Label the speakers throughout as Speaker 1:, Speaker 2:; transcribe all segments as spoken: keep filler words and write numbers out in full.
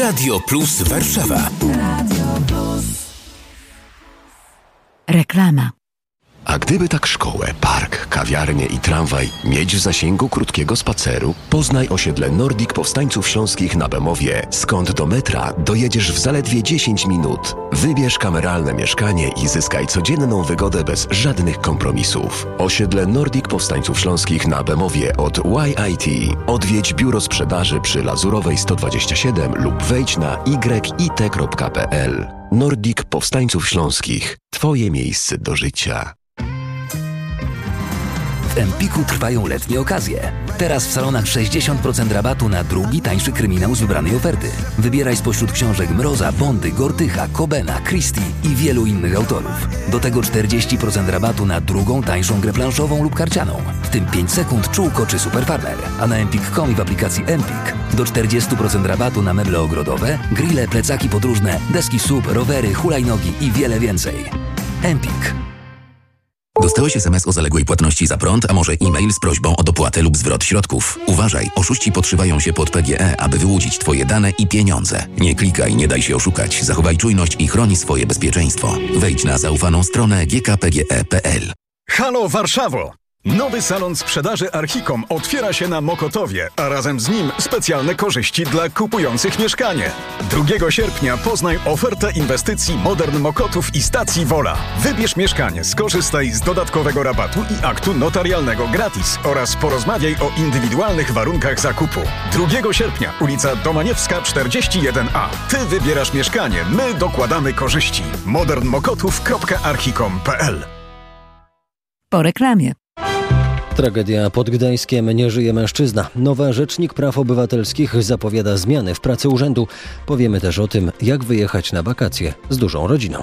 Speaker 1: Radio Plus Warszawa. Radio Plus.
Speaker 2: Reklama.
Speaker 3: A gdyby tak szkołę, park, kawiarnię i tramwaj mieć w zasięgu krótkiego spaceru, poznaj osiedle Nordic Powstańców Śląskich na Bemowie, skąd do metra dojedziesz w zaledwie dziesięć minut. Wybierz kameralne mieszkanie i zyskaj codzienną wygodę bez żadnych kompromisów. Osiedle Nordic Powstańców Śląskich na Bemowie od Y I T. Odwiedź biuro sprzedaży przy Lazurowej sto dwadzieścia siedem lub wejdź na y i t kropka p l. Nordic Powstańców Śląskich. Twoje miejsce do życia.
Speaker 4: W Empiku trwają letnie okazje. Teraz w salonach sześćdziesiąt procent rabatu na drugi, tańszy kryminał z wybranej oferty. Wybieraj spośród książek Mroza, Bondy, Gortycha, Cobena, Christie i wielu innych autorów. Do tego czterdzieści procent rabatu na drugą, tańszą grę planszową lub karcianą. W tym pięć sekund, Czółko czy Super Farmer. A na empik kropka com i w aplikacji Empik do czterdzieści procent rabatu na meble ogrodowe, grille, plecaki podróżne, deski S U V, rowery, hulajnogi i wiele więcej. Empik.
Speaker 5: Dostałeś es em es o zaległej płatności za prąd, a może e-mail z prośbą o dopłatę lub zwrot środków? Uważaj, oszuści podszywają się pod P G E, aby wyłudzić Twoje dane i pieniądze. Nie klikaj, nie daj się oszukać. Zachowaj czujność i chroni swoje bezpieczeństwo. Wejdź na zaufaną stronę g k p g e kropka p l.
Speaker 6: Halo Warszawo! Nowy salon sprzedaży Archicom otwiera się na Mokotowie, a razem z nim specjalne korzyści dla kupujących mieszkanie. drugiego sierpnia poznaj ofertę inwestycji Modern Mokotów i stacji Wola. Wybierz mieszkanie, skorzystaj z dodatkowego rabatu i aktu notarialnego gratis oraz porozmawiaj o indywidualnych warunkach zakupu. drugiego sierpnia, ulica Domaniewska czterdzieści jeden A. Ty wybierasz mieszkanie, my dokładamy korzyści. modern mokotów kropka archicom kropka p l.
Speaker 2: Po reklamie.
Speaker 7: Tragedia pod Gdańskiem. Nie żyje mężczyzna. Nowa Rzecznik Praw Obywatelskich zapowiada zmiany w pracy urzędu. Powiemy też o tym, jak wyjechać na wakacje z dużą rodziną.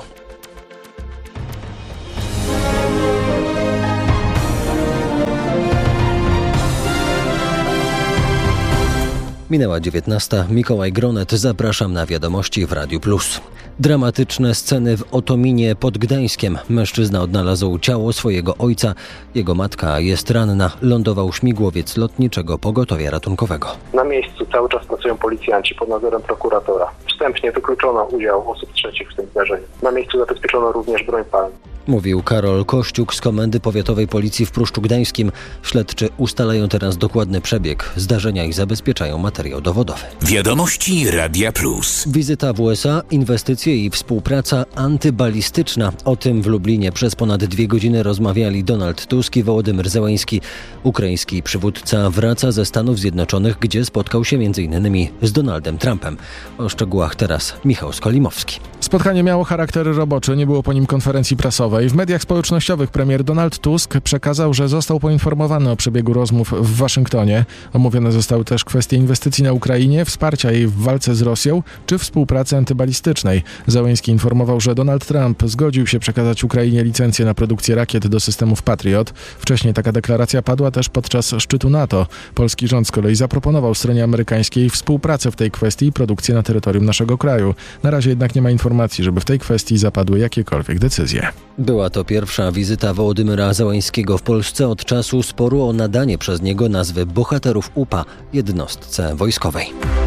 Speaker 7: Minęła dziewiętnasta. Mikołaj Gronet. Zapraszam na wiadomości w Radiu Plus. Dramatyczne sceny w Otominie pod Gdańskiem. Mężczyzna odnalazł ciało swojego ojca. Jego matka jest ranna. Lądował śmigłowiec lotniczego pogotowia ratunkowego.
Speaker 8: Na miejscu cały czas pracują policjanci pod nadzorem prokuratora. Wstępnie wykluczono udział osób trzecich w tym zdarzeniu. Na miejscu zabezpieczono również broń palną.
Speaker 7: Mówił Karol Kościuk z Komendy Powiatowej Policji w Pruszczu Gdańskim. Śledczy ustalają teraz dokładny przebieg zdarzenia i zabezpieczają materiał dowodowy.
Speaker 1: Wiadomości Radia Plus.
Speaker 7: Wizyta w U S A, inwestycje i współpraca antybalistyczna. O tym w Lublinie przez ponad dwie godziny rozmawiali Donald Tusk i Wołodymyr Zełański. Ukraiński przywódca wraca ze Stanów Zjednoczonych, gdzie spotkał się między innymi z Donaldem Trumpem. O szczegółach teraz Michał Skolimowski.
Speaker 9: Spotkanie miało charakter roboczy, nie było po nim konferencji prasowej. W mediach społecznościowych premier Donald Tusk przekazał, że został poinformowany o przebiegu rozmów w Waszyngtonie. Omówione zostały też kwestie inwestycji na Ukrainie, wsparcia jej w walce z Rosją czy współpracy antybalistycznej. Zełański informował, że Donald Trump zgodził się przekazać Ukrainie licencję na produkcję rakiet do systemów Patriot. Wcześniej taka deklaracja padła też podczas szczytu NATO. Polski rząd z kolei zaproponował stronie amerykańskiej współpracę w tej kwestii i produkcję na terytorium naszego kraju. Na razie jednak nie ma informacji, żeby w tej kwestii zapadły jakiekolwiek decyzje.
Speaker 7: Była to pierwsza wizyta Wołodymyra Zełańskiego w Polsce od czasu sporu o nadanie przez niego nazwy bohaterów U P A jednostce wojskowej.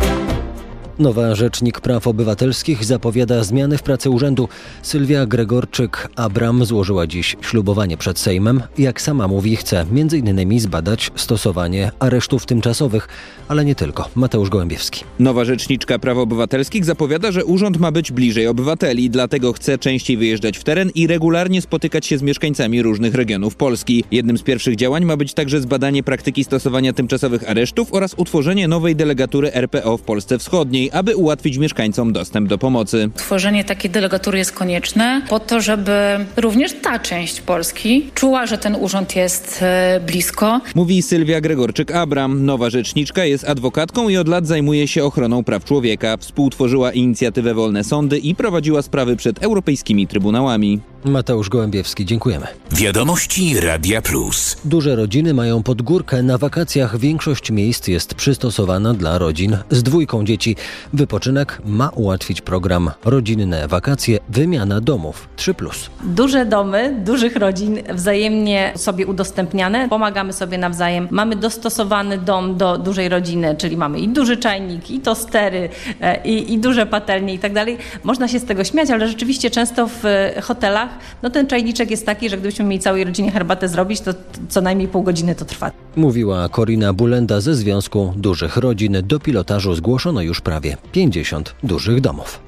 Speaker 7: Nowa Rzecznik Praw Obywatelskich zapowiada zmiany w pracy urzędu. Sylwia Gregorczyk-Abram złożyła dziś ślubowanie przed Sejmem. Jak sama mówi, chce między innymi zbadać stosowanie aresztów tymczasowych, ale nie tylko. Mateusz Gołębiewski.
Speaker 10: Nowa Rzeczniczka Praw Obywatelskich zapowiada, że urząd ma być bliżej obywateli, dlatego chce częściej wyjeżdżać w teren i regularnie spotykać się z mieszkańcami różnych regionów Polski. Jednym z pierwszych działań ma być także zbadanie praktyki stosowania tymczasowych aresztów oraz utworzenie nowej delegatury R P O w Polsce Wschodniej, aby ułatwić mieszkańcom dostęp do pomocy.
Speaker 11: Tworzenie takiej delegatury jest konieczne po to, żeby również ta część Polski czuła, że ten urząd jest e, blisko.
Speaker 10: Mówi Sylwia Gregorczyk-Abram. Nowa rzeczniczka jest adwokatką i od lat zajmuje się ochroną praw człowieka. Współtworzyła inicjatywę Wolne Sądy i prowadziła sprawy przed europejskimi trybunałami.
Speaker 7: Mateusz Gołębiewski, dziękujemy.
Speaker 1: Wiadomości Radia Plus.
Speaker 7: Duże rodziny mają pod górkę na wakacjach. Większość miejsc jest przystosowana dla rodzin z dwójką dzieci. Wypoczynek ma ułatwić program Rodzinne Wakacje Wymiana Domów trzy plus.
Speaker 12: Duże domy, dużych rodzin wzajemnie sobie udostępniane. Pomagamy sobie nawzajem. Mamy dostosowany dom do dużej rodziny, czyli mamy i duży czajnik, i tostery, i, i duże patelnie i tak dalej. Można się z tego śmiać, ale rzeczywiście często w hotelach no ten czajniczek jest taki, że gdybyśmy mieli całej rodzinie herbatę zrobić, to co najmniej pół godziny to trwa.
Speaker 7: Mówiła Korina Bulenda ze Związku Dużych Rodzin. Do pilotażu zgłoszono już prawie pięćdziesiąt dużych domów.